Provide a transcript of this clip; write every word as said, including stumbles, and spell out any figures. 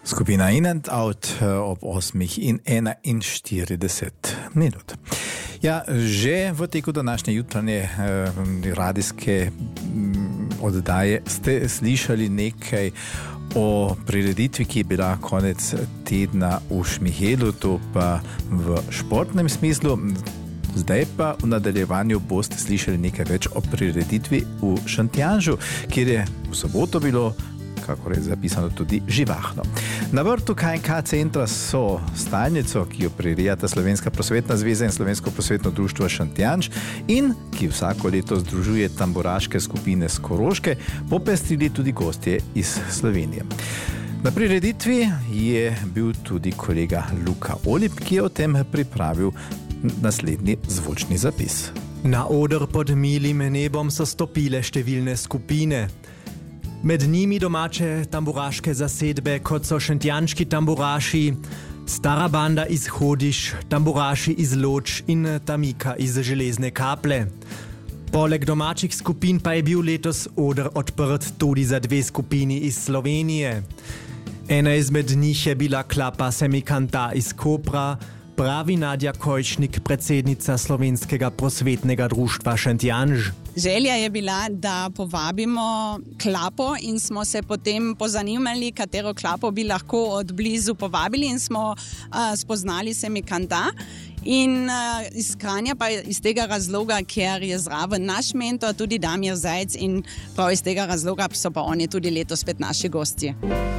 Skupina In and Out ob osmih in enainštirideset minut. Ja, že v teku današnje jutranje eh, radijske m, oddaje ste slišali nekaj o prireditvi, ki je bila konec tedna v Šmihelu, to pa v športnem smislu. Zdaj pa v nadaljevanju boste slišali nekaj več o prireditvi v Šentjanžu, kjer je v soboto bilo, kako je zapisano, tudi živahno. Na vrtu K in K centra so stalnico, ki jo prirejata Slovenska prosvetna zveza in Slovensko prosvetno društvo Šentjanž in ki vsako leto združuje tamburaške skupine s Koroške, popestrili tudi gostje iz Slovenije. Na prireditvi je bil tudi kolega Luka Olip, ki je o tem pripravil naslednji zvočni zapis. Na oder pod milim nebom so stopile številne skupine. Med njimi domače tamburaške zasedbe, kot so šentjanški tamburaši, Stara banda iz Hodiš, tamburaši iz Loč in Tamika iz Železne Kaple. Poleg domačih skupin pa je bil letos oder odprt tudi za dve skupini iz Slovenije. Ena izmed njih je bila klapa Semikanta iz Kopra, pravi Nadja Kojčnik, predsednica Slovenskega prosvetnega društva Šentjanž. Želja je bila, da povabimo klapo in smo se potem pozanimali, katero klapo bi lahko od blizu povabili in smo uh, spoznali Semikanta. In uh, iskanja pa iz tega razloga, ker je zraven naš mentor, tudi Damir Zajc, in prav iz tega razloga so pa oni tudi letos spet naši gostje.